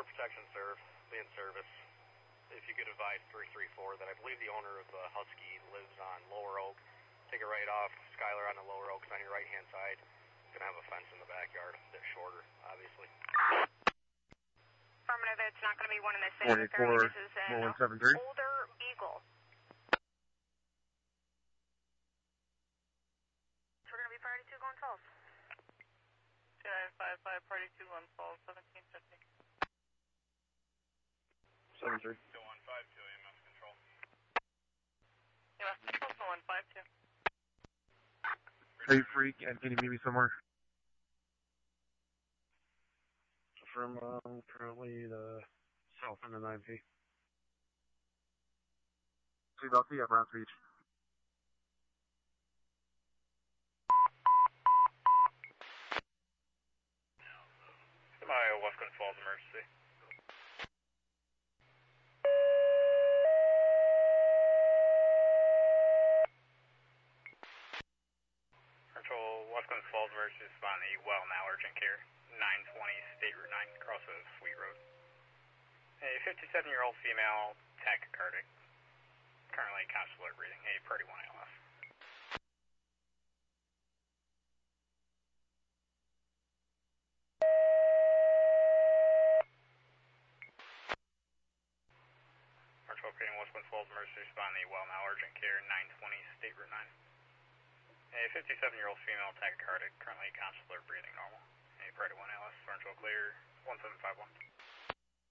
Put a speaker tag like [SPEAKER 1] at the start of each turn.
[SPEAKER 1] Door protection serve, be in service. If you could advise 334 that I believe the owner of the Husky lives on Lower Oak. Take it right off Skylar on the Lower Oaks on your right hand side. It's gonna have a fence in the backyard, a bit shorter, obviously.
[SPEAKER 2] Affirmative, it's not gonna be one in the same area. This is an older Beagle. We're gonna be priority 2 going falls.
[SPEAKER 3] 2955, party 2 on falls, 1750.
[SPEAKER 4] 73.
[SPEAKER 5] 2152, EMS control.
[SPEAKER 3] EMS control, 152.
[SPEAKER 4] Hey, freak, and can you meet me somewhere?
[SPEAKER 6] From currently the south end of 9P.
[SPEAKER 4] Seatbelt T at Browns Beach.
[SPEAKER 5] My West Glen Falls emergency. Control, West Glen Falls emergency is on the well now, urgent care. 920 State Route 9, across a Sweet Road. A 57-year-old female, tachycardic. Currently consular breathing, a priority 1 ALS. Marshall Creating West Glen Falls emergency respond the well now, urgent care, 920 State Route 9. A 57-year-old female, tachycardic, currently consular breathing normal. A priority 1 ALS, Orange Clear, 1751.